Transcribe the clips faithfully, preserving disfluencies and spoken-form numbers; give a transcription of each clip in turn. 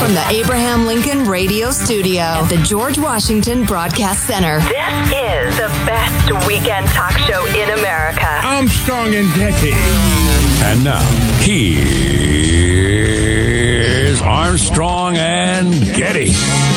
from the Abraham Lincoln Radio Studio at the George Washington Broadcast Center. This is the best weekend talk show in America. Armstrong and Getty. And now, here's Armstrong and Getty.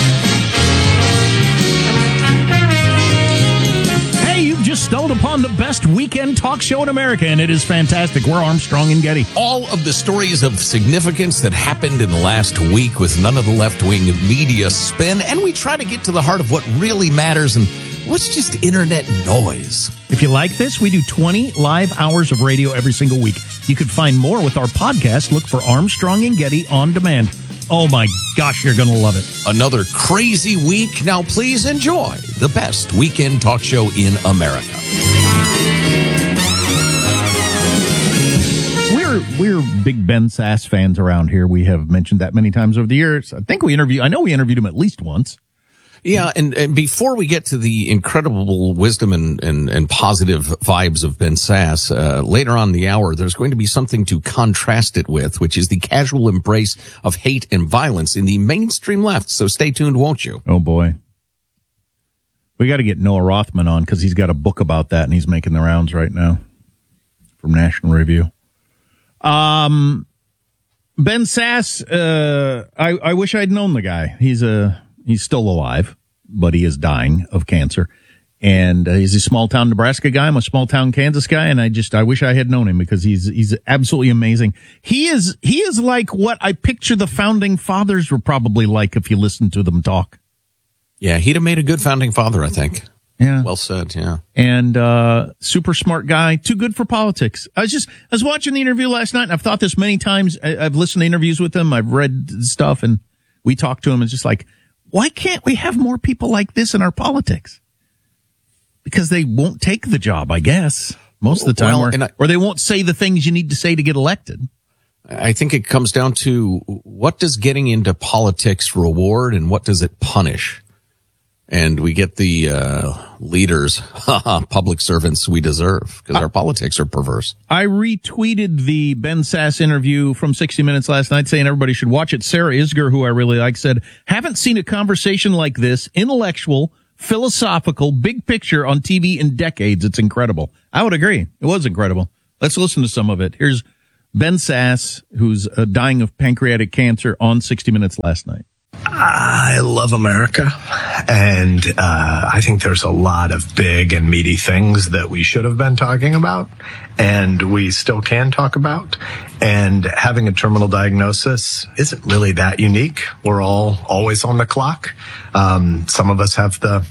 Hey, you've just stumbled upon the best weekend talk show in America, and it is fantastic. We're Armstrong and Getty. All of the stories of significance that happened in the last week with none of the left-wing media spin, and we try to get to the heart of what really matters and what's just internet noise. If you like this, we do twenty live hours of radio every single week. You could find more with our podcast. Look for Armstrong and Getty on demand. Oh my gosh, you're going to love it. Another crazy week. Now please enjoy the best weekend talk show in America. We're we're big Ben Sasse fans around here. We have mentioned that many times over the years. I think we interview. I know we interviewed him at least once. Yeah, and, and before we get to the incredible wisdom and, and, and positive vibes of Ben Sasse, uh, later on in the hour, there's going to be something to contrast it with, which is the casual embrace of hate and violence in the mainstream left. So stay tuned, won't you? Oh, boy. We got to get Noah Rothman on because he's got a book about that, and he's making the rounds right now from National Review. Um, Ben Sasse, uh, I, I wish I'd known the guy. He's a... He's still alive, but he is dying of cancer. And uh, he's a small-town Nebraska guy. I'm a small-town Kansas guy, and I just, I wish I had known him because he's, he's absolutely amazing. He is, he is like what I picture the founding fathers were probably like if you listen to them talk. Yeah, he'd have made a good founding father, I think. Yeah. Well said, yeah. And, uh, super smart guy, too good for politics. I was just, I was watching the interview last night, and I've thought this many times. I, I've listened to interviews with him. I've read stuff, and we talked to him. It's just like, why can't we have more people like this in our politics? Because they won't take the job, I guess, most of the time, well, or, and I, or they won't say the things you need to say to get elected. I think it comes down to what does getting into politics reward and what does it punish? And we get the uh leaders, public servants we deserve because our politics are perverse. I retweeted the Ben Sasse interview from sixty minutes last night saying everybody should watch it. Sarah Isger, who I really like, said, haven't seen a conversation like this, intellectual, philosophical, big picture on T V in decades. It's incredible. I would agree. It was incredible. Let's listen to some of it. Here's Ben Sasse, who's uh, dying of pancreatic cancer, on sixty minutes last night. I love America, and uh, I think there's a lot of big and meaty things that we should have been talking about, and we still can talk about. And having a terminal diagnosis isn't really that unique. We're all always on the clock. Um, some of us have the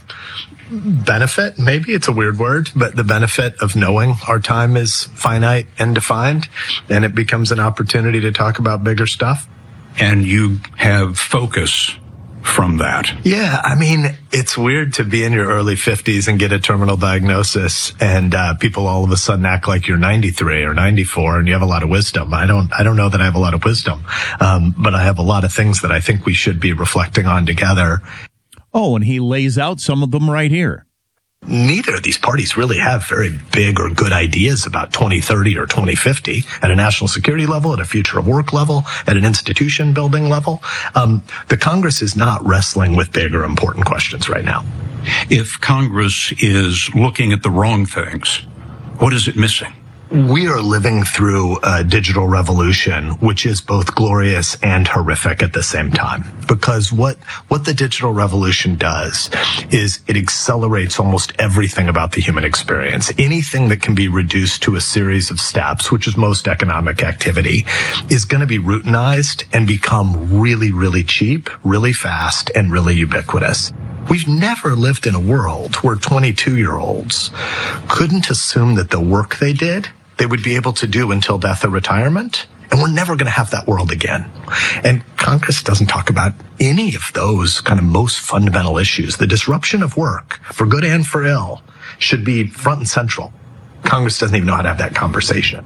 benefit, maybe it's a weird word, but the benefit of knowing our time is finite and defined, and it becomes an opportunity to talk about bigger stuff. And you have focus from that. Yeah, I mean, it's weird to be in your early fifties and get a terminal diagnosis, and uh, people all of a sudden act like you're ninety-three or ninety-four and you have a lot of wisdom. I don't, I don't know that I have a lot of wisdom, um, but I have a lot of things that I think we should be reflecting on together. Oh, and he lays out some of them right here. Neither of these parties really have very big or good ideas about twenty thirty or twenty fifty at a national security level, at a future of work level, at an institution building level. Um, the Congress is not wrestling with big or important questions right now. If Congress is looking at the wrong things, what is it missing? We are living through a digital revolution, which is both glorious and horrific at the same time. Because what, what the digital revolution does is it accelerates almost everything about the human experience. Anything that can be reduced to a series of steps, which is most economic activity, is going to be routinized and become really, really cheap, really fast, and really ubiquitous. We've never lived in a world where twenty-two-year-olds couldn't assume that the work they did, they would be able to do until death or retirement. And we're never going to have that world again. And Congress doesn't talk about any of those kind of most fundamental issues. The disruption of work, for good and for ill, should be front and central. Congress doesn't even know how to have that conversation.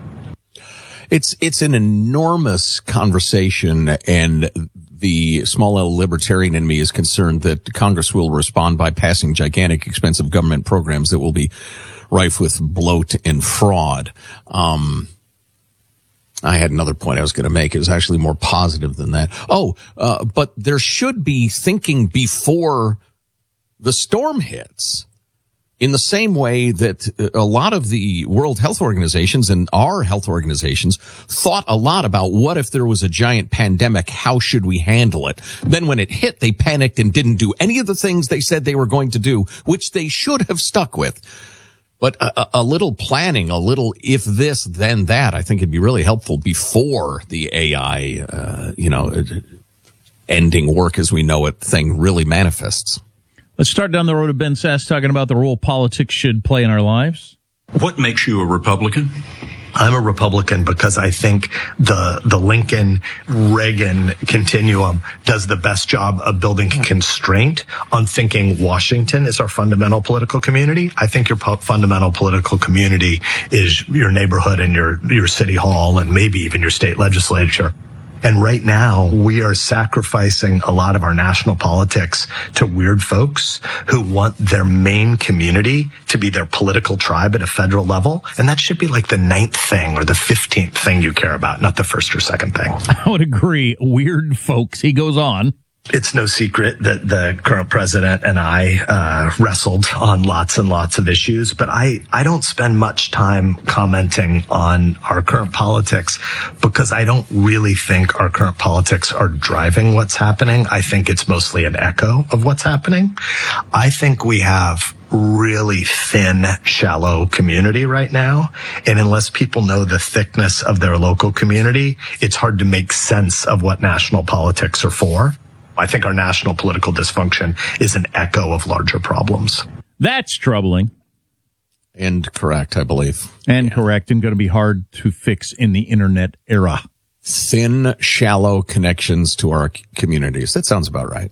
It's, it's an enormous conversation, and the small L libertarian in me is concerned that Congress will respond by passing gigantic, expensive government programs that will be rife with bloat and fraud. Um, I had another point I was going to make. It was actually more positive than that. Oh, uh, but there should be thinking before the storm hits, in the same way that a lot of the World Health Organizations and our health organizations thought a lot about what if there was a giant pandemic, how should we handle it? Then when it hit, they panicked and didn't do any of the things they said they were going to do, which they should have stuck with. But a, a little planning, a little if this, then that, I think it'd be really helpful before the A I, uh, you know, ending work as we know it thing really manifests. Let's start down the road of Ben Sasse talking about the role politics should play in our lives. What makes you a Republican? I'm a Republican because I think the the Lincoln-Reagan continuum does the best job of building constraint on thinking Washington is our fundamental political community. I think your po- fundamental political community is your neighborhood and your, your city hall and maybe even your state legislature. And right now, we are sacrificing a lot of our national politics to weird folks who want their main community to be their political tribe at a federal level. And that should be like the ninth thing or the fifteenth thing you care about, not the first or second thing. I would agree. Weird folks. He goes on. It's no secret that the current president and I uh, wrestled on lots and lots of issues, but I, I don't spend much time commenting on our current politics because I don't really think our current politics are driving what's happening. I think it's mostly an echo of what's happening. I think we have really thin, shallow community right now. And unless people know the thickness of their local community, it's hard to make sense of what national politics are for. I think our national political dysfunction is an echo of larger problems. That's troubling. And correct, I believe. And yeah. correct, and going to be hard to fix in the internet era. Thin, shallow connections to our communities. That sounds about right.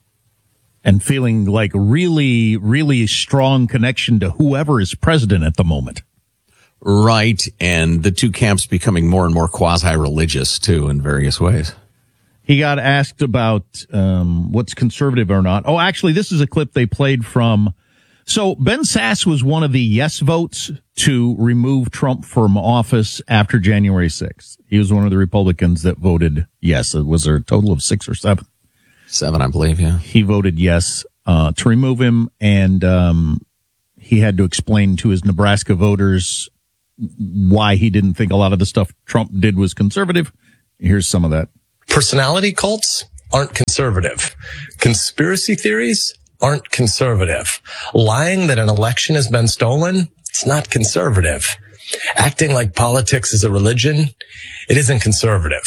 And feeling like really, really strong connection to whoever is president at the moment. Right, and the two camps becoming more and more quasi-religious, too, in various ways. He got asked about um, what's conservative or not. Oh, actually, this is a clip they played from. So Ben Sasse was one of the yes votes to remove Trump from office after January sixth. He was one of the Republicans that voted yes. It was there a total of six or seven? Seven, I believe, yeah. He voted yes uh, to remove him, and um, he had to explain to his Nebraska voters why he didn't think a lot of the stuff Trump did was conservative. Here's some of that. Personality cults aren't conservative. Conspiracy theories aren't conservative. Lying that an election has been stolen, it's not conservative. Acting like politics is a religion, it isn't conservative.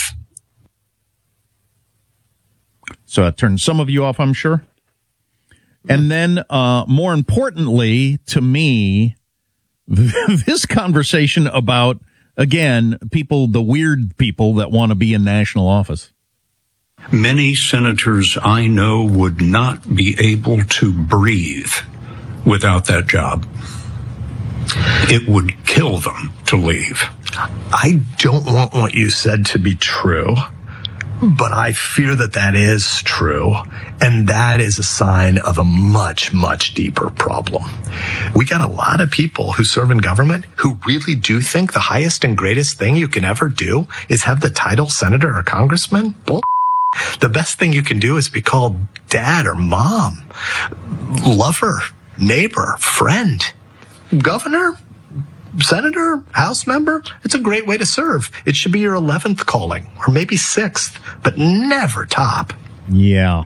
So it turned some of you off, I'm sure. And then, uh, more importantly to me, this conversation about, again, people, the weird people that want to be in national office. Many senators I know would not be able to breathe without that job. It would kill them to leave. I don't want what you said to be true, but I fear that that is true, and that is a sign of a much, much deeper problem. We got a lot of people who serve in government who really do think the highest and greatest thing you can ever do is have the title senator or congressman. Bull. The best thing you can do is be called dad or mom, lover, neighbor, friend, governor, senator, house member. It's a great way to serve. It should be your eleventh calling or maybe sixth, but never top. Yeah.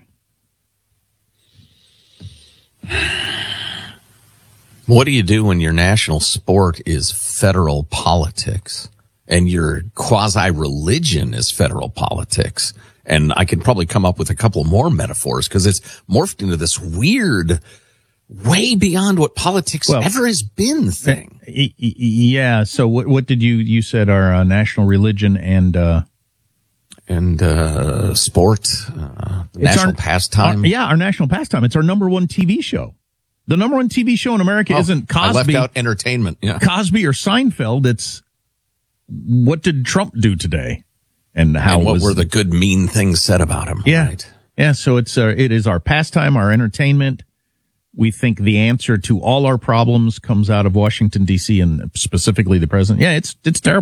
What do you do when your national sport is federal politics and your quasi-religion is federal politics? And I could probably come up with a couple more metaphors because it's morphed into this weird, way beyond what politics well, ever has been thing. Yeah. So what, what did you, you said our uh, national religion and, uh, and, uh, sport, uh, national our, pastime. Our, yeah. Our national pastime. It's our number one T V show. The number one T V show in America oh, isn't Cosby. I left out entertainment. Yeah. Cosby or Seinfeld. It's what did Trump do today? And how and what was, were the good, mean things said about him? Yeah. Right? Yeah. So it's, uh, it is our pastime, our entertainment. We think the answer to all our problems comes out of Washington, D C, and specifically the president. Yeah, it's it's terrible.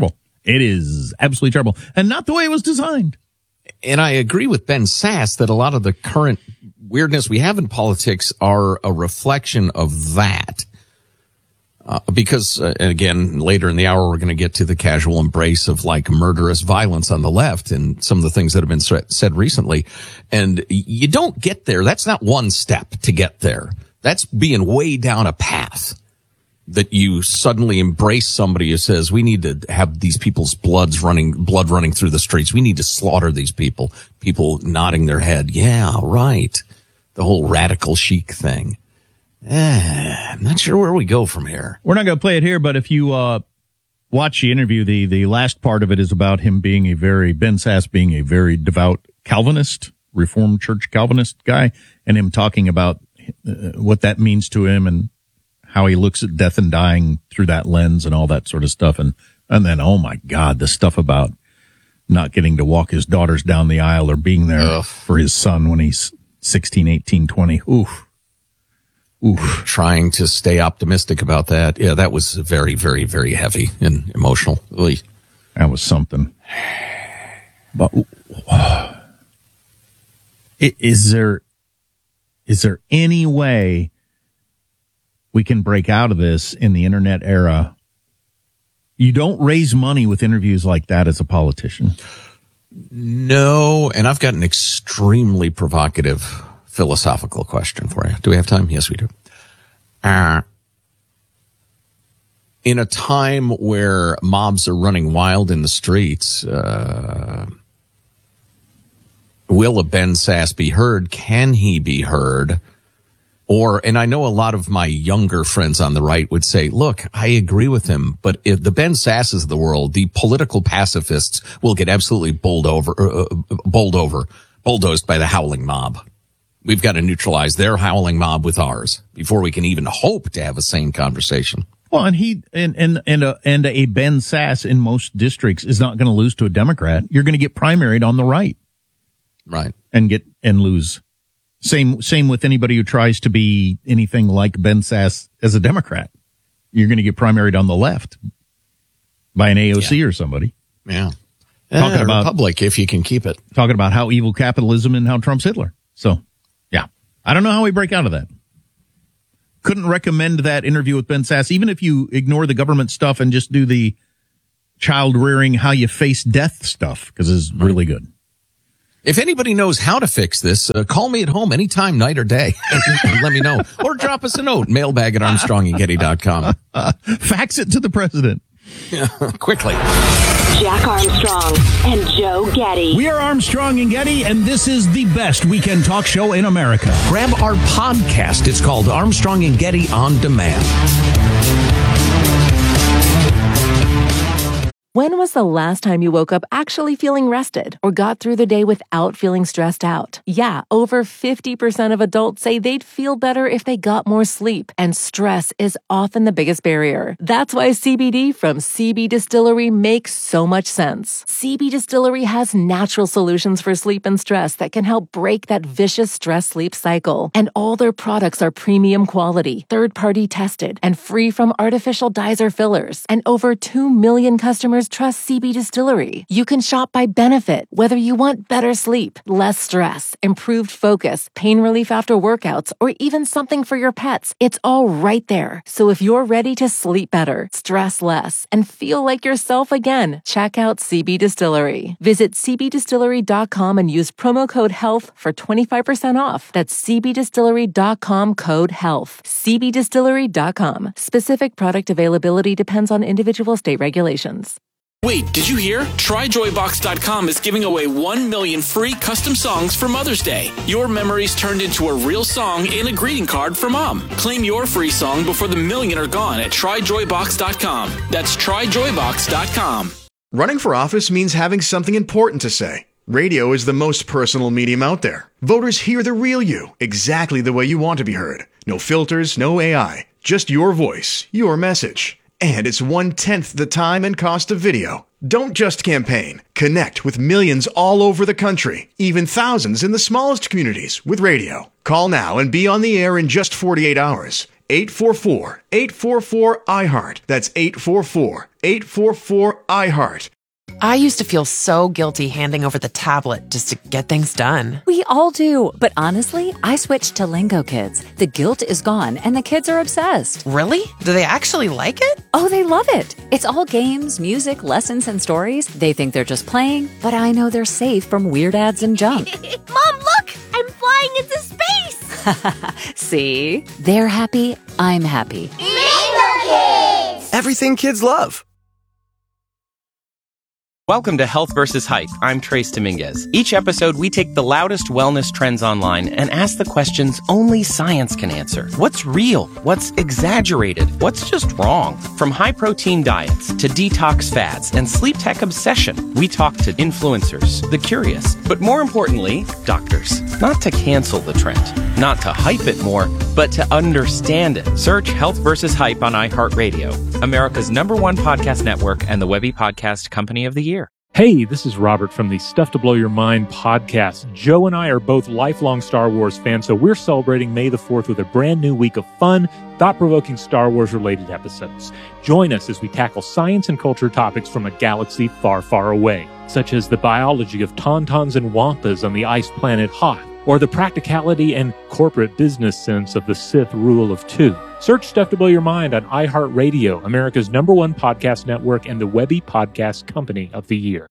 It is absolutely terrible and not the way it was designed. And I agree with Ben Sasse that a lot of the current weirdness we have in politics are a reflection of that. Uh, because, uh, again, later in the hour, we're going to get to the casual embrace of like murderous violence on the left and some of the things that have been said recently. And you don't get there. That's not one step to get there. That's being way down a path that you suddenly embrace somebody who says, we need to have these people's bloods running, blood running through the streets. We need to slaughter these people. People nodding their head. Yeah, right. The whole radical chic thing. Eh, I'm not sure where we go from here. We're not going to play it here, but if you uh, watch the interview, the, the last part of it is about him being a very, Ben Sasse being a very devout Calvinist, Reformed Church Calvinist guy, and him talking about uh, what that means to him and how he looks at death and dying through that lens and all that sort of stuff. And, and then, oh my God, the stuff about not getting to walk his daughters down the aisle or being there Ugh. for his son when he's sixteen, eighteen, twenty. Oof. Oof. Trying to stay optimistic about that. Yeah, that was very, very, very heavy and emotional. Oy. That was something. But uh, is there, is there any way we can break out of this in the internet era? You don't raise money with interviews like that as a politician. No, and I've got an extremely provocative philosophical question for you. Do we have time? Yes, we do. Uh, in a time where mobs are running wild in the streets, uh, will a Ben Sasse be heard? Can he be heard? Or, and I know a lot of my younger friends on the right would say, look, I agree with him, but if the Ben Sasses of the world, the political pacifists will get absolutely bowled over, uh, bowled over, bulldozed by the howling mob. We've got to neutralize their howling mob with ours before we can even hope to have a sane conversation. Well, and he and and and a, and a Ben Sasse in most districts is not going to lose to a Democrat. You're going to get primaried on the right, right, and get and lose. Same same with anybody who tries to be anything like Ben Sasse as a Democrat. You're going to get primaried on the left by an A O C yeah. or somebody. Yeah, talking uh, about Republic if you can keep it. Talking about how evil capitalism and how Trump's Hitler. So. I don't know how we break out of that. Couldn't recommend that interview with Ben Sasse, even if you ignore the government stuff and just do the child rearing, how you face death stuff, because it's really good. If anybody knows how to fix this, uh, call me at home anytime, night or day. Let me know. Or drop us a note, mailbag at armstrong and getty dot com. Uh, fax it to the president. Yeah, quickly. Jack Armstrong and Joe Getty. We are Armstrong and Getty, and this is the best weekend talk show in America. Grab our podcast. It's called Armstrong and Getty On Demand. When was the last time you woke up actually feeling rested or got through the day without feeling stressed out? Yeah, over fifty percent of adults say they'd feel better if they got more sleep, and stress is often the biggest barrier. That's why C B D from C B Distillery makes so much sense. C B Distillery has natural solutions for sleep and stress that can help break that vicious stress-sleep cycle. And all their products are premium quality, third-party tested, and free from artificial dyes or fillers. And over two million customers trust C B Distillery. You can shop by benefit, whether you want better sleep, less stress, improved focus, pain relief after workouts, or even something for your pets. It's all right there. So if you're ready to sleep better, stress less, and feel like yourself again, check out C B Distillery. Visit c b distillery dot com and use promo code HEALTH for twenty-five percent off. That's c b distillery dot com code HEALTH. c b distillery dot com. Specific product availability depends on individual state regulations. Wait, did you hear? try joy box dot com is giving away one million free custom songs for Mother's Day. Your memories turned into a real song in a greeting card for Mom. Claim your free song before the million are gone at try joy box dot com. That's try joy box dot com. Running for office means having something important to say. Radio is the most personal medium out there. Voters hear the real you, exactly the way you want to be heard. No filters, no A I, just your voice, your message. And it's one-tenth the time and cost of video. Don't just campaign. Connect with millions all over the country, even thousands in the smallest communities with radio. Call now and be on the air in just forty-eight hours. eight four four, eight four four, I heart. That's eight four four, eight four four, I heart. I used to feel so guilty handing over the tablet just to get things done. We all do. But honestly, I switched to Lingo Kids. The guilt is gone and the kids are obsessed. Really? Do they actually like it? Oh, they love it. It's all games, music, lessons, and stories. They think they're just playing, but I know they're safe from weird ads and junk. Mom, look! I'm flying into space! See? They're happy. I'm happy. Lingo Kids! Everything kids love. Welcome to Health versus Hype. I'm Trace Dominguez. Each episode, we take the loudest wellness trends online and ask the questions only science can answer. What's real? What's exaggerated? What's just wrong? From high-protein diets to detox fads and sleep tech obsession, we talk to influencers, the curious, but more importantly, doctors. Not to cancel the trend, not to hype it more, but to understand it. Search Health versus Hype on iHeartRadio, America's number one podcast network and the Webby Podcast Company of the Year. Hey, this is Robert from the Stuff to Blow Your Mind podcast. Joe and I are both lifelong Star Wars fans, so we're celebrating May the fourth with a brand new week of fun, thought-provoking Star Wars-related episodes. Join us as we tackle science and culture topics from a galaxy far, far away, such as the biology of tauntauns and wampas on the ice planet Hoth, or the practicality and corporate business sense of the Sith rule of two. Search Stuff to Blow Your Mind on iHeartRadio, America's number one podcast network and the Webby Podcast Company of the Year.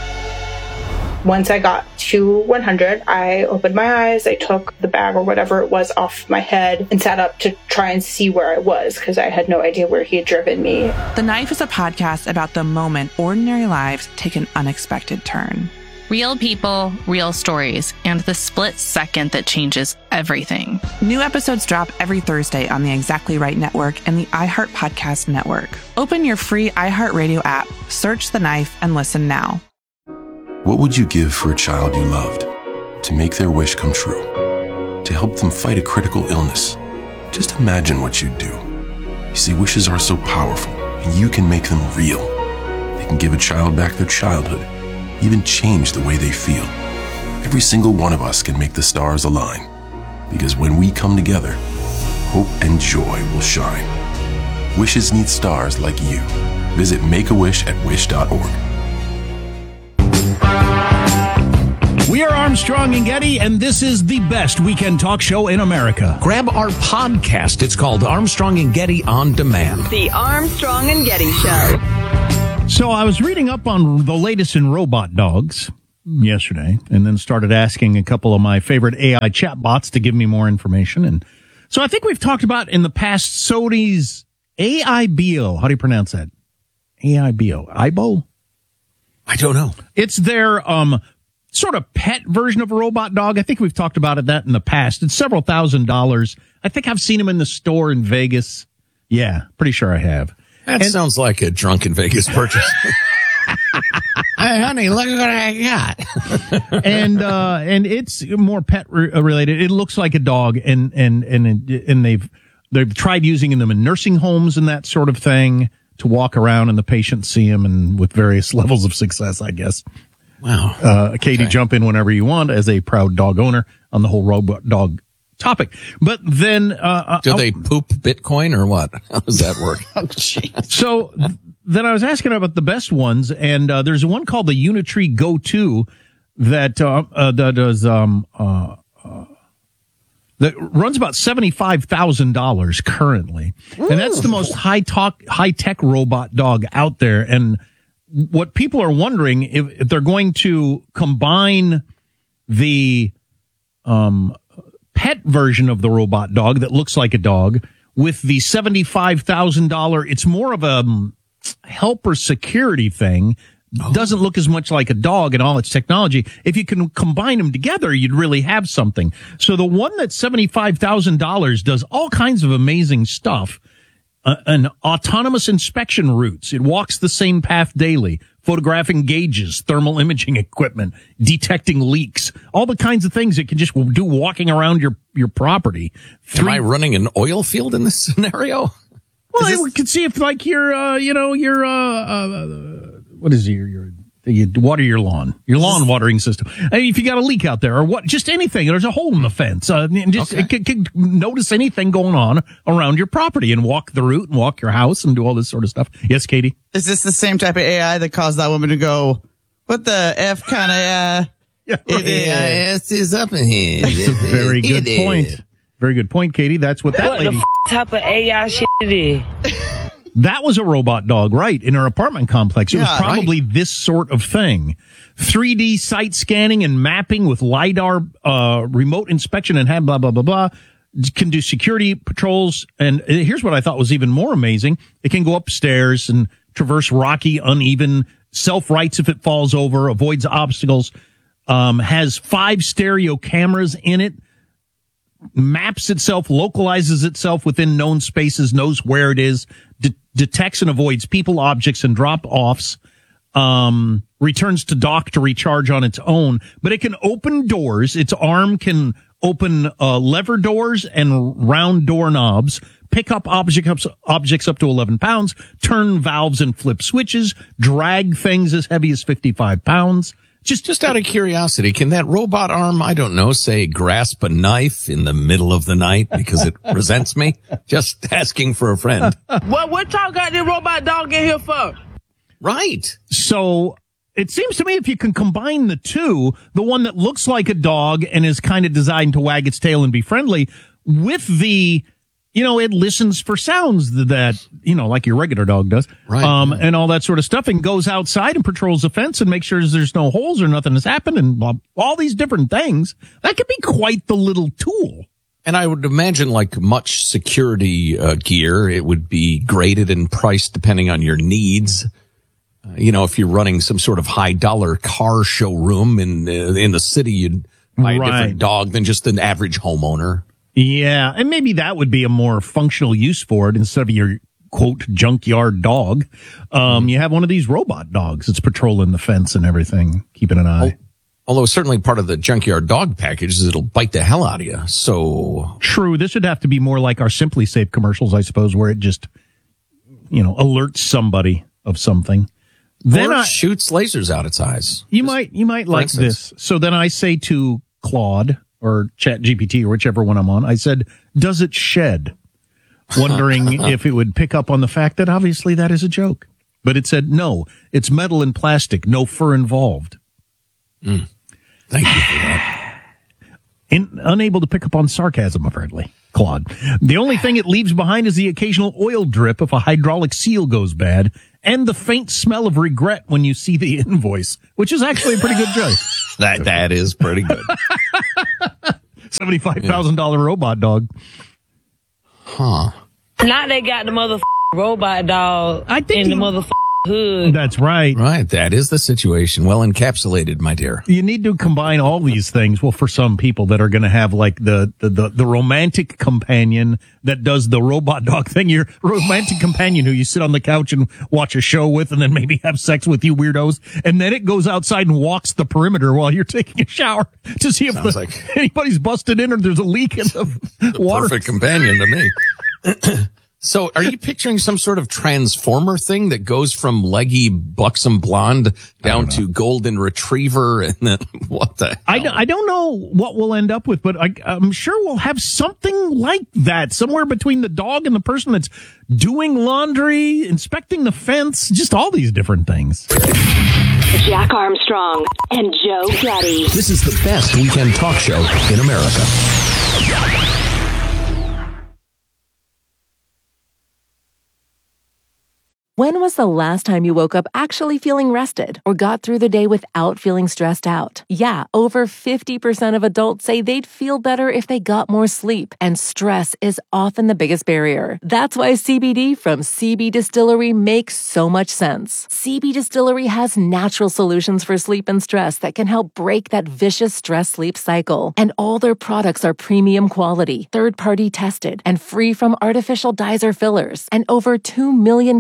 Once I got to one hundred, I opened my eyes, I took the bag or whatever it was off my head and sat up to try and see where I was because I had no idea where he had driven me. The Knife is a podcast about the moment ordinary lives take an unexpected turn. Real people, real stories, and the split second that changes everything. New episodes drop every Thursday on the Exactly Right Network and the iHeart Podcast Network. Open your free iHeartRadio app, search The Knife, and listen now. What would you give for a child you loved? To make their wish come true? To help them fight a critical illness? Just imagine what you'd do. You see, wishes are so powerful, and you can make them real. They can give a child back their childhood, even change the way they feel. Every single one of us can make the stars align, because when we come together, hope and joy will shine. Wishes need stars like you. Visit Make-A-Wish at wish dot org. We are Armstrong and Getty, and this is the best weekend talk show in America. Grab our podcast. It's called Armstrong and Getty On Demand. The Armstrong and Getty Show. So I was reading up on the latest in robot dogs yesterday, and then started asking a couple of my favorite A I chatbots to give me more information. And so I think we've talked about in the past Sony's A I B O. How do you pronounce that? A I B O. I B O? I don't know. It's their um sort of pet version of a robot dog. I think we've talked about it that in the past. It's several thousand dollars. I think I've seen them in the store in Vegas. Yeah, pretty sure I have. That and, sounds like a drunken Vegas purchase. Hey, honey, look at what I got. and uh and it's more pet re- related. It looks like a dog, and and and and they've they've tried using them in nursing homes and that sort of thing to walk around and the patients see them, and with various levels of success, I guess. Wow. Uh, Katie, okay. Jump in whenever you want as a proud dog owner on the whole robot dog topic. But then, uh, do they poop Bitcoin or what? How does that work? Oh, so then I was asking about the best ones, and uh, there's one called the Unitree Go two that uh, uh, that does um uh, uh that runs about seventy-five thousand dollars currently, Ooh. And that's the most high talk high tech robot dog out there. And what people are wondering if, if they're going to combine the um pet version of the robot dog that looks like a dog with the seventy-five thousand dollars. It's more of a um, helper security thing. Oh. Doesn't look as much like a dog and all its technology. If you can combine them together, you'd really have something. So the one that's seventy-five thousand dollars does all kinds of amazing stuff. Uh, an autonomous inspection routes. It walks the same path daily, photographing gauges, thermal imaging equipment, detecting leaks, all the kinds of things it can just do walking around your, your property. Three, Am I running an oil field in this scenario? Well, this... we can see if like your, uh, you know, your, uh, uh, what is your, your You water your lawn, your lawn watering system. I mean, if you got a leak out there or what, just anything, there's a hole in the fence. Uh, and just Okay. c- c- notice anything going on around your property and walk the route and walk your house and do all this sort of stuff. Yes, Katie? Is this the same type of A I that caused that woman to go, what the F kind of, uh, yeah, it is? is up in here. That's a very good It point. is. Very good point, Katie. That's what that What lady... the f- type of A I shit it is? That was a robot dog, right, in her apartment complex. It Yeah, was probably this sort of thing. three D site scanning and mapping with LiDAR, uh, remote inspection and have blah, blah, blah, blah. Can do security patrols. And here's what I thought was even more amazing. It can go upstairs and traverse rocky, uneven, self-rights if it falls over, avoids obstacles, um, has five stereo cameras in it, maps itself, localizes itself within known spaces, knows where it is, de- detects and avoids people, objects, and drop-offs, um, returns to dock to recharge on its own. But it can open doors. Its arm can open uh, lever doors and round doorknobs, pick up objects, objects up to eleven pounds, turn valves and flip switches, drag things as heavy as fifty-five pounds. Just, just out of curiosity, can that robot arm, I don't know, say grasp a knife in the middle of the night because it resents me? Just asking for a friend. What, what y'all got this robot dog in here for? Right. So it seems to me if you can combine the two, the one that looks like a dog and is kind of designed to wag its tail and be friendly with the, you know, it listens for sounds that, you know, like your regular dog does, right? Um, and all that sort of stuff, and goes outside and patrols the fence and makes sure there's no holes or nothing has happened and blah, all these different things. That could be quite the little tool. And I would imagine, like much security uh, gear, it would be graded and priced depending on your needs. Uh, you know, if you're running some sort of high dollar car showroom in uh, in the city, you'd buy a Right. different dog than just an average homeowner. Yeah, and maybe that would be a more functional use for it instead of your, quote, junkyard dog. Um, you have one of these robot dogs that's patrolling the fence and everything, keeping an eye. Although certainly part of the junkyard dog package is it'll bite the hell out of you. So True, this would have to be more like our Simply Safe commercials, I suppose, where it just, you know, alerts somebody of something. Then or I, shoots lasers out its eyes. you might you might for like instance. this. So then I say to Claude or Chat G P T or whichever one I'm on, I said, does it shed? Wondering if it would pick up on the fact that obviously that is a joke. But it said, no, it's metal and plastic, no fur involved. Mm. Thank you for that. In, unable to pick up on sarcasm, apparently, Claude. The only thing it leaves behind is the occasional oil drip if a hydraulic seal goes bad, and the faint smell of regret when you see the invoice, which is actually a pretty good joke. That that is pretty good. seventy-five thousand dollars robot dog. Huh. Now they got the motherfucking robot dog I think in the he- motherfucking hood. That's right. Right. That is the situation. Well encapsulated, my dear. You need to combine all these things. Well, for some people that are going to have like the, the, the, the romantic companion that does the robot dog thing, your romantic companion who you sit on the couch and watch a show with and then maybe have sex with, you weirdos. And then it goes outside and walks the perimeter while you're taking a shower to see if Sounds the, like- anybody's busted in or there's a leak in the water. Perfect companion to me. So are you picturing some sort of transformer thing that goes from leggy, buxom blonde down to golden retriever? And then what the hell? I, d- I don't know what we'll end up with, but I, I'm sure we'll have something like that somewhere between the dog and the person that's doing laundry, inspecting the fence, just all these different things. Jack Armstrong and Joe Getty. This is the best weekend talk show in America. When was the last time you woke up actually feeling rested or got through the day without feeling stressed out? Yeah, over fifty percent of adults say they'd feel better if they got more sleep, and stress is often the biggest barrier. That's why C B D from C B Distillery makes so much sense. C B Distillery has natural solutions for sleep and stress that can help break that vicious stress-sleep cycle. And all their products are premium quality, third-party tested, and free from artificial dyes or fillers. And over two million customers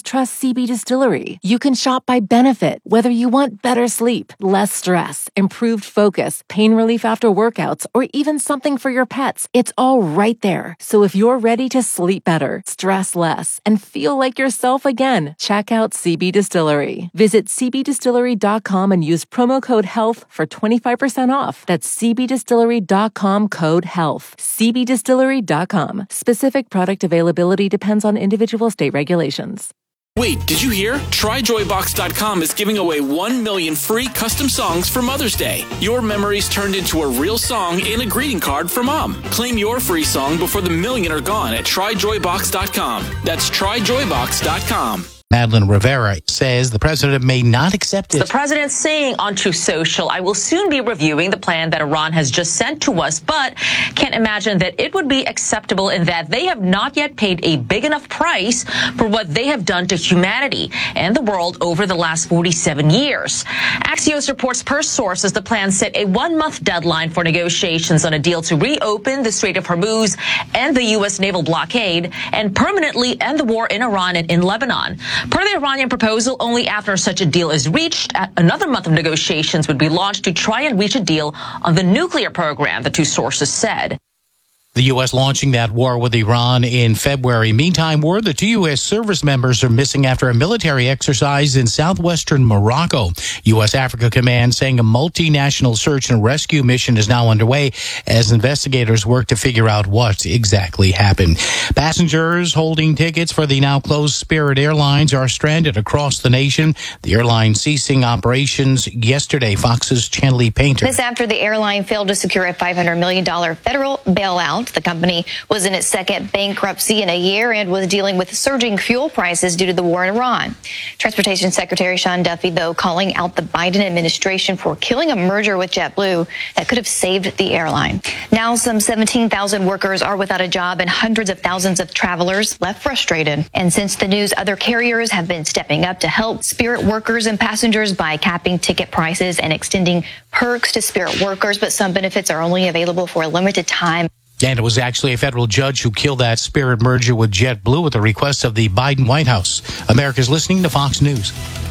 customers trust C B Distillery. You can shop by benefit, whether you want better sleep, less stress, improved focus, pain relief after workouts, or even something for your pets. It's all right there. So if you're ready to sleep better, stress less, and feel like yourself again, check out C B Distillery. Visit c b distillery dot com and use promo code HEALTH for twenty-five percent off. That's c b distillery dot com code HEALTH. c b distillery dot com. Specific product availability depends on individual state regulations. Wait, did you hear? try joy box dot com is giving away one million free custom songs for Mother's Day. Your memories turned into a real song in a greeting card for Mom. Claim your free song before the million are gone at try joy box dot com. That's try joy box dot com. Madeline Rivera says the president may not accept it. The president saying on Truth Social, I will soon be reviewing the plan that Iran has just sent to us, but can't imagine that it would be acceptable in that they have not yet paid a big enough price for what they have done to humanity and the world over the last forty-seven years. Axios reports per sources the plan set a one-month deadline for negotiations on a deal to reopen the Strait of Hormuz and the U S naval blockade and permanently end the war in Iran and in Lebanon. Per the Iranian proposal, only after such a deal is reached, another month of negotiations would be launched to try and reach a deal on the nuclear program, the two sources said. The U S launching that war with Iran in February. Meantime, word that two U S service members are missing after a military exercise in southwestern Morocco. U S Africa Command saying a multinational search and rescue mission is now underway as investigators work to figure out what exactly happened. Passengers holding tickets for the now closed Spirit Airlines are stranded across the nation. The airline ceasing operations yesterday. Fox's Chanley Painter. This after the airline failed to secure a five hundred million dollars federal bailout. The company was in its second bankruptcy in a year and was dealing with surging fuel prices due to the war in Iran. Transportation Secretary Sean Duffy, though, calling out the Biden administration for killing a merger with JetBlue that could have saved the airline. Now some seventeen thousand workers are without a job and hundreds of thousands of travelers left frustrated. And since the news, other carriers have been stepping up to help Spirit workers and passengers by capping ticket prices and extending perks to Spirit workers, but some benefits are only available for a limited time. And it was actually a federal judge who killed that Spirit merger with JetBlue at the request of the Biden White House. America's listening to Fox News.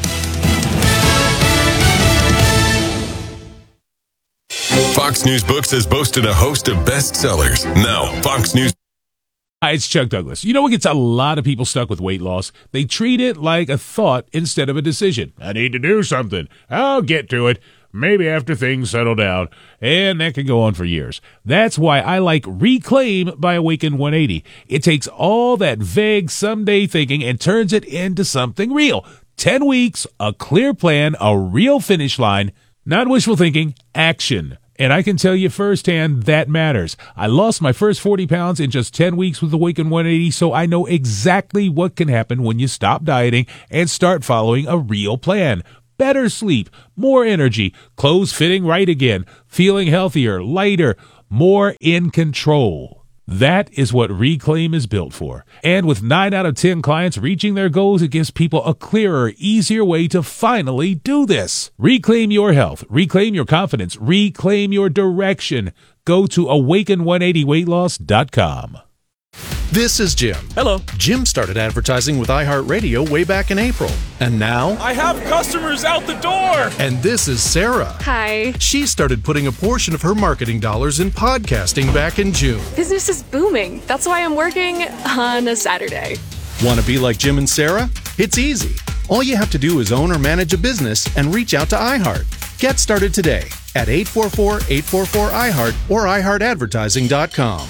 Fox News Books has boasted a host of bestsellers. Now, Fox News. Hi, it's Chuck Douglas. You know what gets a lot of people stuck with weight loss? They treat it like a thought instead of a decision. I need to do something. I'll get to it. Maybe after things settle down. And that can go on for years. That's why I like Reclaim by Awaken one eighty. It takes all that vague someday thinking and turns it into something real. Ten weeks, a clear plan, a real finish line, not wishful thinking, action. And I can tell you firsthand that matters. I lost my first forty pounds in just ten weeks with Awaken one eighty, so I know exactly what can happen when you stop dieting and start following a real plan. Better sleep, more energy, clothes fitting right again, feeling healthier, lighter, more in control. That is what Reclaim is built for. And with nine out of ten clients reaching their goals, it gives people a clearer, easier way to finally do this. Reclaim your health, reclaim your confidence, reclaim your direction. Go to awaken one eighty weight loss dot com. This is Jim. Hello. Jim started advertising with iHeartRadio way back in April. And now... I have customers out the door! And this is Sarah. Hi. She started putting a portion of her marketing dollars in podcasting back in June. Business is booming. That's why I'm working on a Saturday. Want to be like Jim and Sarah? It's easy. All you have to do is own or manage a business and reach out to iHeart. Get started today at eight four four, eight four four, iHeart or i heart advertising dot com.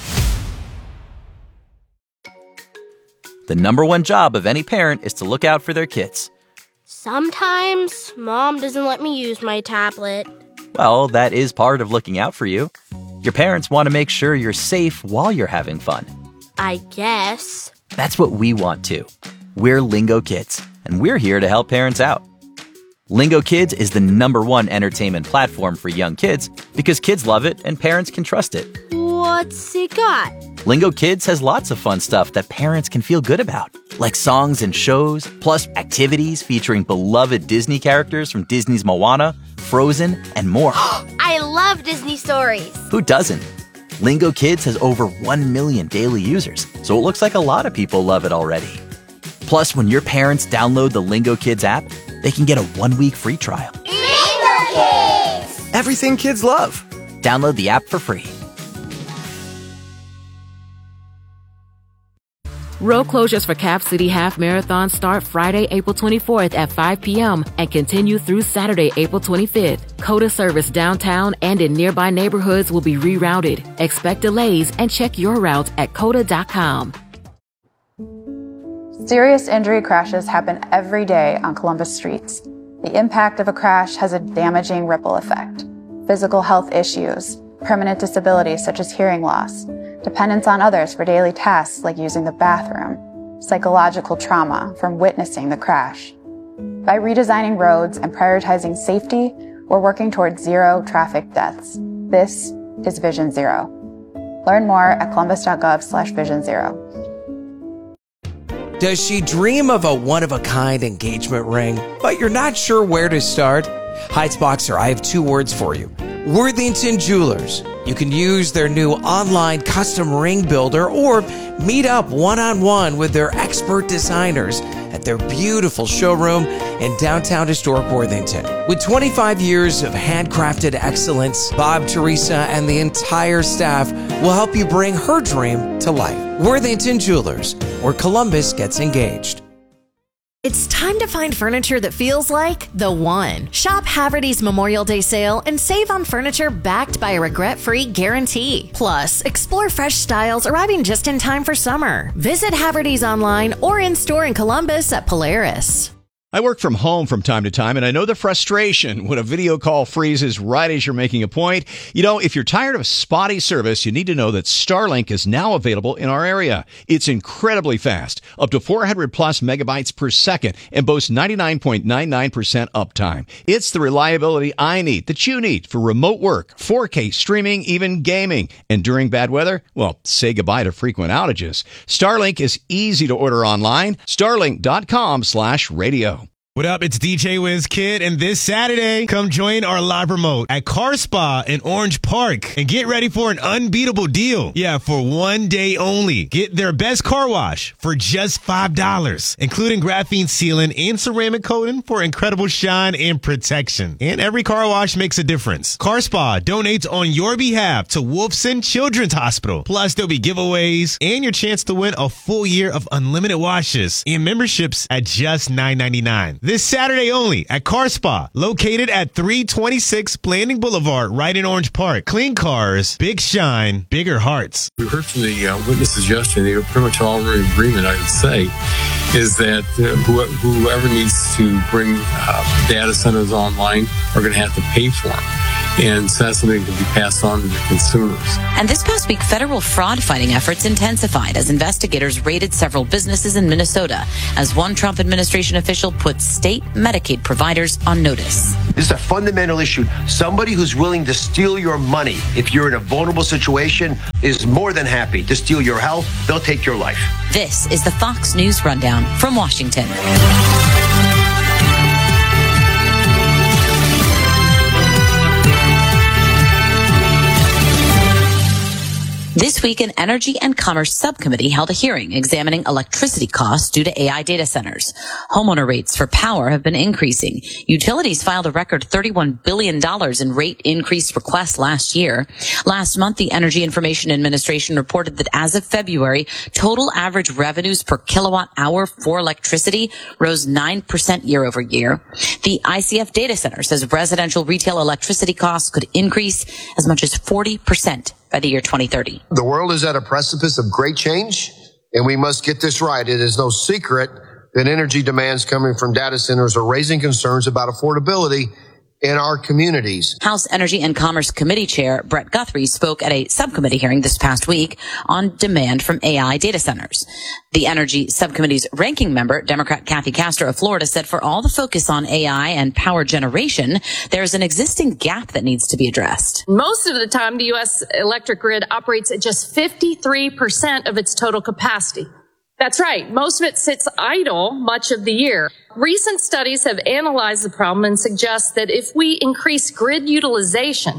The number one job of any parent is to look out for their kids. Sometimes Mom doesn't let me use my tablet. Well, that is part of looking out for you. Your parents want to make sure you're safe while you're having fun. I guess. That's what we want too. We're Lingo Kids, and we're here to help parents out. Lingo Kids is the number one entertainment platform for young kids because kids love it and parents can trust it. What's it got? Lingo Kids has lots of fun stuff that parents can feel good about, like songs and shows, plus activities featuring beloved Disney characters from Disney's Moana, Frozen, and more. I love Disney stories. Who doesn't? Lingo Kids has over one million daily users, so it looks like a lot of people love it already. Plus, when your parents download the Lingo Kids app, they can get a one-week free trial. Lingo Kids! Everything kids love. Download the app for free. Road closures for Cap City Half Marathon start Friday, April twenty-fourth at five p.m. and continue through Saturday, April twenty-fifth. COTA service downtown and in nearby neighborhoods will be rerouted. Expect delays and check your route at cota dot com. Serious injury crashes happen every day on Columbus streets. The impact of a crash has a damaging ripple effect. Physical health issues, permanent disabilities such as hearing loss, dependence on others for daily tasks like using the bathroom, psychological trauma from witnessing the crash. By redesigning roads and prioritizing safety, we're working towards zero traffic deaths. This is Vision Zero. Learn more at columbus.gov slash vision zero. Does she dream of a one-of-a-kind engagement ring, but you're not sure where to start? Heights Boxer, I have two words for you. Worthington Jewelers. You can use their new online custom ring builder or meet up one-on-one with their expert designers at their beautiful showroom in downtown historic Worthington. With twenty-five years of handcrafted excellence, Bob, Teresa, and the entire staff will help you bring her dream to life. Worthington Jewelers, where Columbus gets engaged. It's time to find furniture that feels like the one. Shop Haverty's Memorial Day sale and save on furniture backed by a regret-free guarantee. Plus, explore fresh styles arriving just in time for summer. Visit Haverty's online or in-store in Columbus at Polaris. I work from home from time to time, and I know the frustration when a video call freezes right as you're making a point. You know, if you're tired of spotty service, you need to know that Starlink is now available in our area. It's incredibly fast, up to four hundred plus megabytes per second, and boasts ninety-nine point nine nine percent uptime. It's the reliability I need, that you need, for remote work, four K streaming, even gaming. And during bad weather, well, say goodbye to frequent outages. Starlink is easy to order online. Starlink.com slash radio. What up? It's D J Wiz Kid, and this Saturday, come join our live remote at Car Spa in Orange Park and get ready for an unbeatable deal. Yeah, for one day only. Get their best car wash for just five dollars, including graphene sealant and ceramic coating for incredible shine and protection. And every car wash makes a difference. Car Spa donates on your behalf to Wolfson Children's Hospital. Plus, there'll be giveaways and your chance to win a full year of unlimited washes and memberships at just nine ninety-nine. This Saturday only at Car Spa, located at three twenty-six Blanding Boulevard, right in Orange Park. Clean cars, big shine, bigger hearts. We heard from the uh, witnesses yesterday, they were pretty much all in agreement, I would say, is that uh, who, whoever needs to bring uh, data centers online are going to have to pay for them. And so that's something that can be passed on to the consumers. And this past week, federal fraud-fighting efforts intensified as investigators raided several businesses in Minnesota as one Trump administration official put state Medicaid providers on notice. This is a fundamental issue. Somebody who's willing to steal your money if you're in a vulnerable situation is more than happy to steal your health. They'll take your life. This is the Fox News Rundown from Washington. This week, an Energy and Commerce Subcommittee held a hearing examining electricity costs due to A I data centers. Homeowner rates for power have been increasing. Utilities filed a record thirty-one billion dollars in rate increase requests last year. Last month, the Energy Information Administration reported that as of February, total average revenues per kilowatt hour for electricity rose nine percent year over year. The I C F data center says residential retail electricity costs could increase as much as forty percent by the year twenty thirty. The world is at a precipice of great change, and we must get this right. It is no secret that energy demands coming from data centers are raising concerns about affordability in our communities. House Energy and Commerce Committee Chair Brett Guthrie spoke at a subcommittee hearing this past week on demand from A I data centers. The Energy Subcommittee's ranking member, Democrat Kathy Castor of Florida, said for all the focus on A I and power generation, there's an existing gap that needs to be addressed. Most of the time, the U S electric grid operates at just fifty-three percent of its total capacity. That's right. Most of it sits idle much of the year. Recent studies have analyzed the problem and suggest that if we increase grid utilization,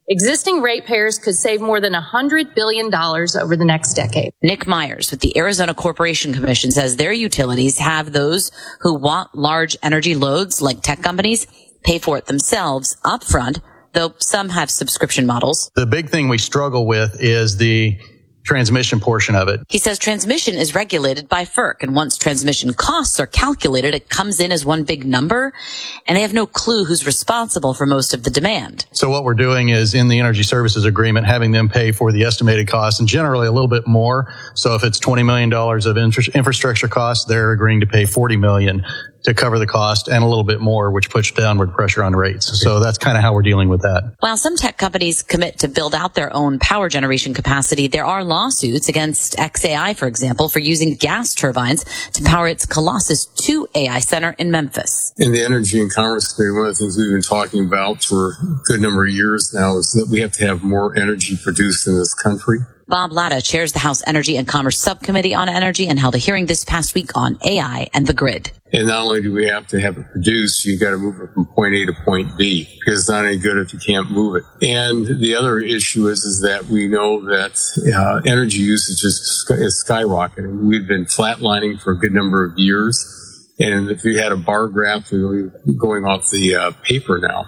Existing ratepayers could save more than one hundred billion dollars over the next decade. Nick Myers with the Arizona Corporation Commission says their utilities have those who want large energy loads, like tech companies, pay for it themselves upfront, though some have subscription models. The big thing we struggle with is the transmission portion of it. He says transmission is regulated by F E R C, and once transmission costs are calculated, it comes in as one big number, and they have no clue who's responsible for most of the demand. So what we're doing is in the energy services agreement, having them pay for the estimated costs, and generally a little bit more. So if it's twenty million dollars of infra- infrastructure costs, they're agreeing to pay forty million dollars to cover the cost and a little bit more, which puts downward pressure on rates. So that's kind of how we're dealing with that. While some tech companies commit to build out their own power generation capacity, there are lawsuits against X A I, for example, for using gas turbines to power its Colossus two A I center in Memphis. In the Energy and Commerce Committee, one of the things we've been talking about for a good number of years now is that we have to have more energy produced in this country. Bob Latta chairs the House Energy and Commerce Subcommittee on Energy and held a hearing this past week on A I and the grid. And not only do we have to have it produced, you've got to move it from point A to point B, because it's not any good if you can't move it. And the other issue is, is that we know that uh, energy usage is, is skyrocketing. We've been flatlining for a good number of years. And if you had a bar graph, we're going off the uh, paper now.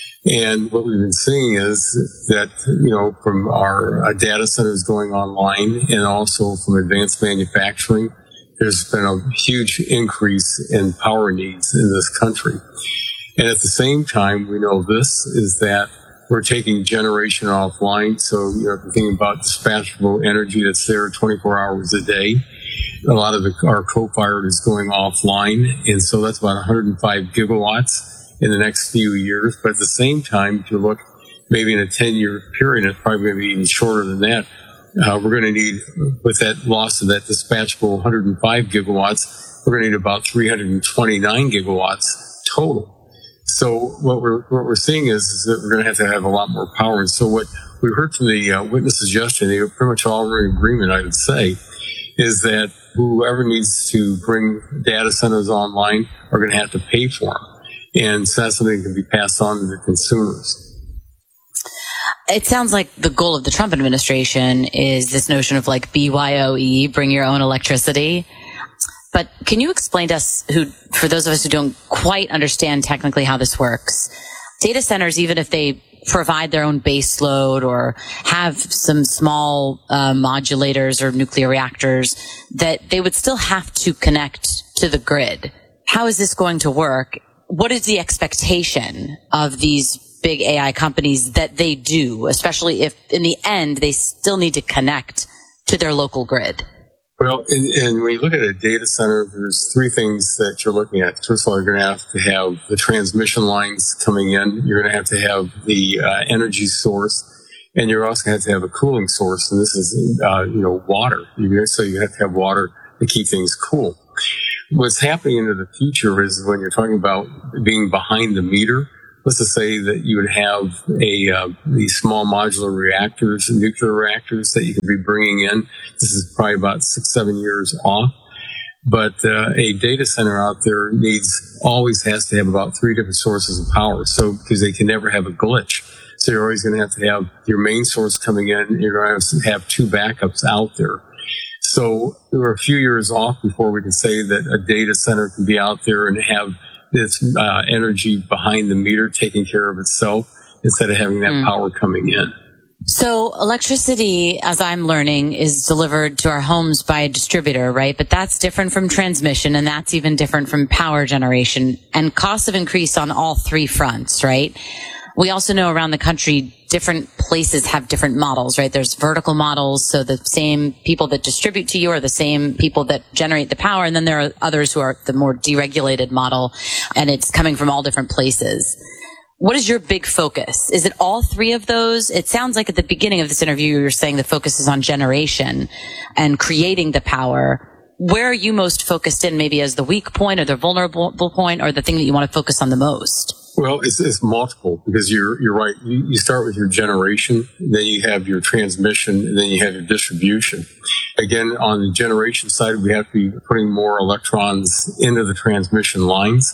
And what we've been seeing is that, you know, from our uh, data centers going online and also from advanced manufacturing, there's been a huge increase in power needs in this country. And at the same time, we know this is that we're taking generation offline. So, you know, if you're thinking about dispatchable energy that's there twenty-four hours a day, a lot of the, our coal-fired is going offline. And so that's about one hundred five gigawatts in the next few years. But at the same time, if you look maybe in a ten-year period, it's probably going to be even shorter than that. Uh, we're going to need, with that loss of that dispatchable one hundred five gigawatts, we're going to need about three hundred twenty-nine gigawatts total. So what we're what we're seeing is, is that we're going to have to have a lot more power. And so what we heard from the uh, witnesses yesterday, they were pretty much all in agreement, I would say, is that whoever needs to bring data centers online are going to have to pay for them. And so that's something that can be passed on to the consumers. It sounds like the goal of the Trump administration is this notion of like B Y O E, bring your own electricity. But can you explain to us, who, for those of us who don't quite understand technically how this works, data centers, even if they provide their own base load or have some small uh, modulators or nuclear reactors, that they would still have to connect to the grid. How is this going to work? What is the expectation of these big A I companies that they do, especially if in the end they still need to connect to their local grid? Well, and, and when you look at a data center, there's three things that you're looking at. First of all, you're going to have to have the transmission lines coming in. You're going to have to have the uh, energy source, and you're also going to have to have a cooling source. And this is, uh, you know, water. You're, so you have to have water to keep things cool. What's happening into the future is when you're talking about being behind the meter, let's just say that you would have a uh, these small modular reactors, nuclear reactors that you could be bringing in. This is probably about six, seven years off. But uh, a data center out there needs always has to have about three different sources of power. So because they can never have a glitch. So you're always going to have to have your main source coming in. You're going to have two backups out there. So we're a few years off before we can say that a data center can be out there and have this uh, energy behind the meter taking care of itself instead of having that mm. power coming in. So electricity, as I'm learning, is delivered to our homes by a distributor, right? But that's different from transmission, and that's even different from power generation. And costs have increased on all three fronts, right? We also know around the country, different places have different models, right? There's vertical models, so the same people that distribute to you are the same people that generate the power, and then there are others who are the more deregulated model, and it's coming from all different places. What is your big focus? Is it all three of those? It sounds like at the beginning of this interview, you were saying the focus is on generation and creating the power. Where are you most focused in, maybe as the weak point or the vulnerable point or the thing that you want to focus on the most? Well, it's, it's multiple because you're you're right. You, you start with your generation, then you have your transmission, and then you have your distribution. Again, on the generation side, we have to be putting more electrons into the transmission lines.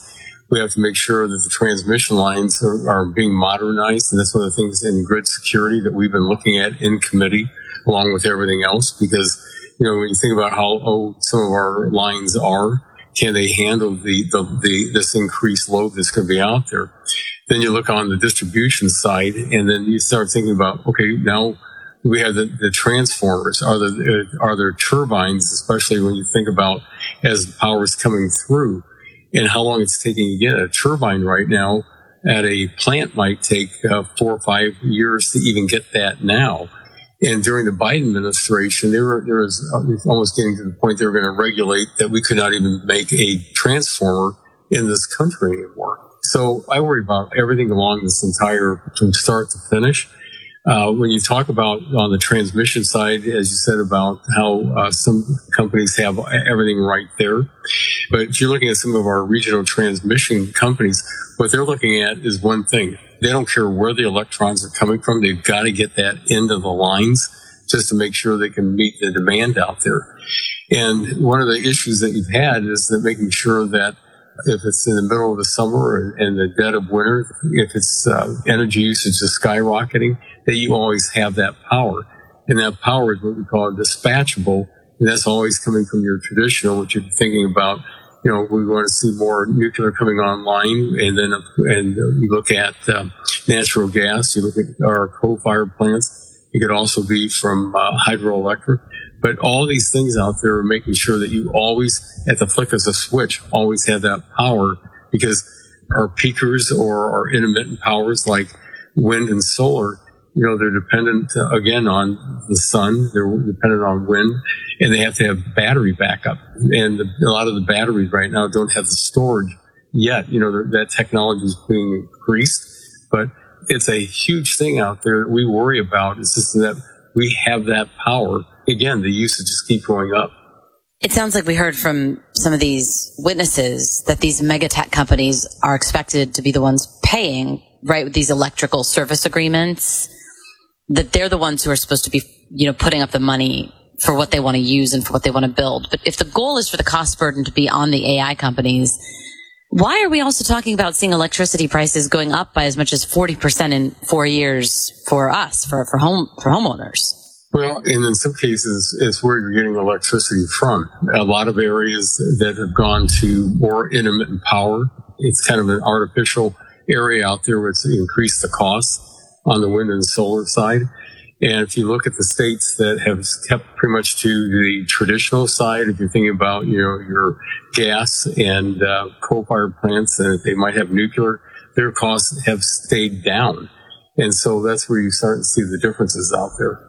We have to make sure that the transmission lines are, are being modernized. And that's one of the things in grid security that we've been looking at in committee, along with everything else, because, you know, when you think about how old some of our lines are, can they handle the, the, the, this increased load that's going to be out there? Then you look on the distribution side, and then you start thinking about, okay, now we have the, the transformers. Are there, are there turbines, especially when you think about as the power is coming through, and how long it's taking to get a turbine right now at a plant might take uh, four or five years to even get that now. And during the Biden administration, there, were, there was almost getting to the point they were going to regulate that we could not even make a transformer in this country anymore. So I worry about everything along this entire, from start to finish. Uh, when you talk about on the transmission side, as you said about how uh, some companies have everything right there, but if you're looking at some of our regional transmission companies, what they're looking at is one thing. They don't care where the electrons are coming from. They've got to get that into the lines just to make sure they can meet the demand out there. And one of the issues that you've had is that making sure that if it's in the middle of the summer and the dead of winter, if it's uh, energy usage is skyrocketing, that you always have that power. And that power is what we call dispatchable. And that's always coming from your traditional, which you're thinking about, you know, we want to see more nuclear coming online. And then, and you look at um, natural gas, you look at our coal-fired plants. It could also be from uh, hydroelectric. But all these things out there are making sure that you always, at the flick of a switch, always have that power, because our peakers or our intermittent powers like wind and solar, you know, they're dependent, uh, again, on the sun. They're dependent on wind, and they have to have battery backup. And the, a lot of the batteries right now don't have the storage yet. You know, that technology is being increased, but it's a huge thing out there we worry about. It's just that we have that power. Again, the usage just keep going up. It sounds like we heard from some of these witnesses that these mega tech companies are expected to be the ones paying, right, with these electrical service agreements, that they're the ones who are supposed to be, you know, putting up the money for what they want to use and for what they want to build. But if the goal is for the cost burden to be on the A I companies, why are we also talking about seeing electricity prices going up by as much as forty percent in four years for us, for, for home, for homeowners? Well, and in some cases, it's where you're getting electricity from. A lot of areas that have gone to more intermittent power, it's kind of an artificial area out there where it's increased the cost on the wind and solar side. And if you look at the states that have kept pretty much to the traditional side, if you're thinking about, you know, your gas and uh, coal-fired plants, and if they might have nuclear, their costs have stayed down. And so that's where you start to see the differences out there.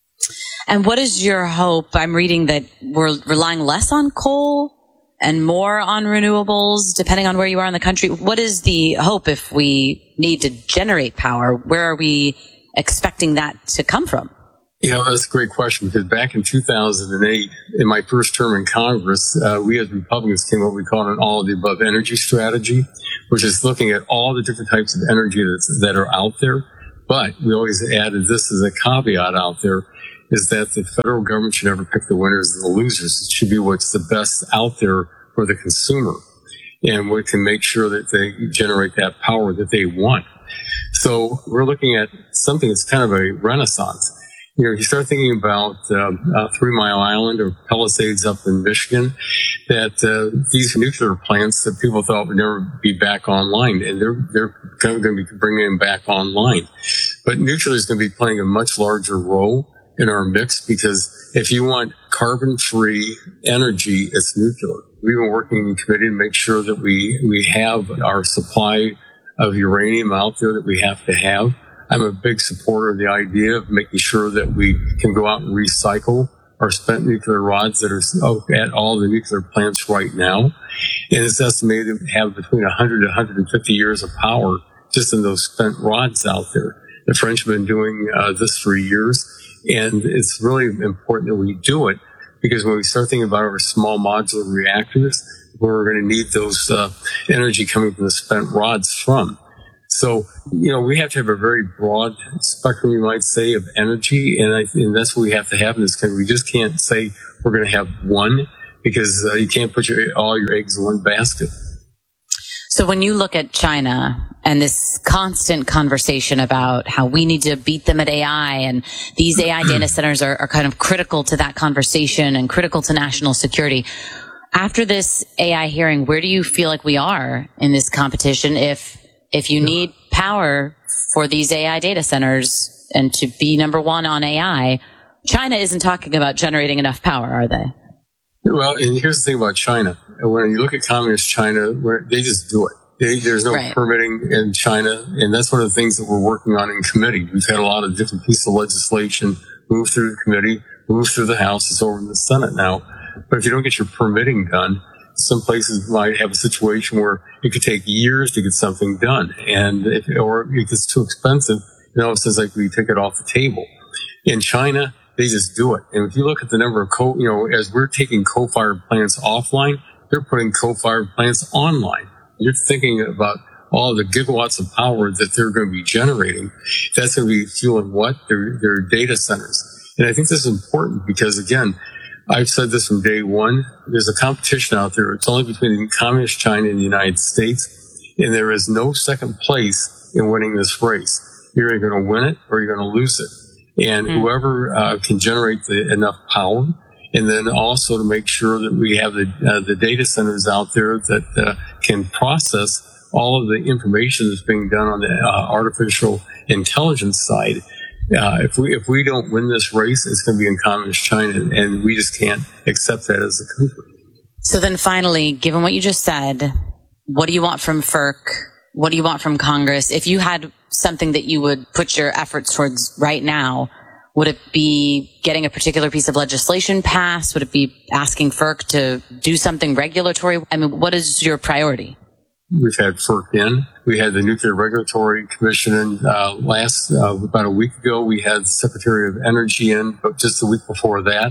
And what is your hope? I'm reading that we're relying less on coal and more on renewables, depending on where you are in the country. What is the hope if we need to generate power? Where are we expecting that to come from? Yeah, that's a great question, because back in two thousand eight, in my first term in Congress, uh, we as Republicans came up with what we call an all-of-the-above energy strategy, which is looking at all the different types of energy that's, that are out there. But we always added this as a caveat out there, is that the federal government should never pick the winners and the losers. It should be what's the best out there for the consumer, and we can make sure that they generate that power that they want. So we're looking at something that's kind of a renaissance. You know, you start thinking about uh, uh, Three Mile Island or Palisades up in Michigan, that uh, these nuclear plants that people thought would never be back online, and they're they're going to be bringing them back online. But nuclear is going to be playing a much larger role in our mix, because if you want carbon-free energy, it's nuclear. We've been working in committee to make sure that we we have our supply of uranium out there that we have to have. I'm a big supporter of the idea of making sure that we can go out and recycle our spent nuclear rods that are at all the nuclear plants right now. And it's estimated to have between one hundred to one hundred fifty years of power just in those spent rods out there. The French have been doing uh, this for years, and it's really important that we do it, because when we start thinking about our small modular reactors, we're going to need those uh, energy coming from the spent rods from. So, you know, we have to have a very broad spectrum, you might say, of energy, and, I, and that's what we have to have in this country. We just can't say we're going to have one, because uh, you can't put your, all your eggs in one basket. So when you look at China and this constant conversation about how we need to beat them at A I, and these A I data centers are, are kind of critical to that conversation and critical to national security. After this A I hearing, where do you feel like we are in this competition if if you need power for these A I data centers and to be number one on A I? China isn't talking about generating enough power, are they? Well, and here's the thing about China. When you look at communist China, where they just do it. They, there's no right. permitting in China, and that's one of the things that we're working on in committee. We've had a lot of different pieces of legislation move through the committee, move through the House. It's over in the Senate now. But if you don't get your permitting done, some places might have a situation where it could take years to get something done, and if, or if it's too expensive, you know, it says like we take it off the table. In China, they just do it. And if you look at the number of co, you know, as we're taking coal-fired plants offline, they're putting coal-fired plants online. You're thinking about all the gigawatts of power that they're going to be generating. That's going to be fueling what? Their, their data centers. And I think this is important because, again, I've said this from day one. There's a competition out there. It's only between communist China and the United States. And there is no second place in winning this race. You're either going to win it or you're going to lose it. And mm. whoever uh, can generate the, enough power, and then also to make sure that we have the uh, the data centers out there that uh, can process all of the information that's being done on the uh, artificial intelligence side. Uh, if we if we don't win this race, it's going to be in communist China, and we just can't accept that as a country. So then, finally, given what you just said, what do you want from F E R C? What do you want from Congress? If you had something that you would put your efforts towards right now, would it be getting a particular piece of legislation passed? Would it be asking F E R C to do something regulatory? I mean, what is your priority? We've had F E R C in. We had the Nuclear Regulatory Commission in uh, last, uh, about a week ago. We had the Secretary of Energy in, but just a week before that.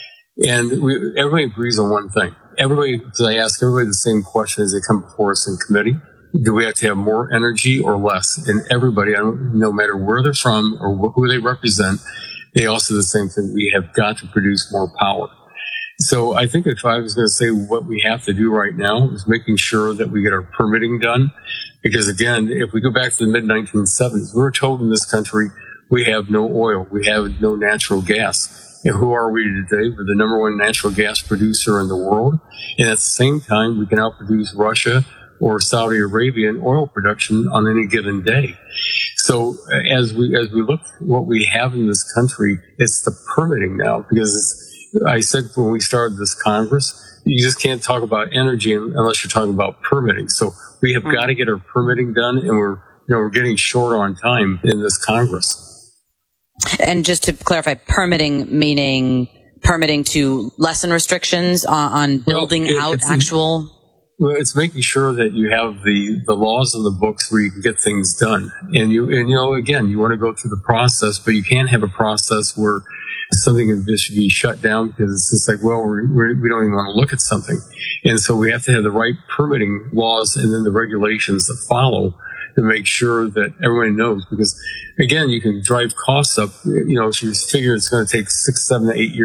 And we, everybody agrees on one thing. Everybody, because I ask everybody the same question as they come before us in committee. Do we have to have more energy or less? And everybody, no matter where they're from or who they represent, they all say the same thing. We have got to produce more power. So I think if I was going to say what we have to do right now is making sure that we get our permitting done. Because again, if we go back to the mid nineteen seventies, we were told in this country we have no oil, we have no natural gas. And who are we today? We're the number one natural gas producer in the world. And at the same time, we can outproduce Russia or Saudi Arabia in oil production on any given day. So as we as we look at what we have in this country, it's the permitting now, because it's, I said when we started this Congress, you just can't talk about energy unless you're talking about permitting. So we have mm-hmm. got to get our permitting done, and we're you know we're getting short on time in this Congress. And just to clarify, permitting meaning permitting to lessen restrictions on, on building well, it, out actual. Well, it's making sure that you have the, the laws in the books where you can get things done. And you, and you know, again, you want to go through the process, but you can't have a process where something can just be shut down because it's just like, well, we're, we're, we don't even want to look at something. And so we have to have the right permitting laws and then the regulations that follow to make sure that everyone knows. Because again, you can drive costs up. You know, if you figure it's going to take six, seven, eight years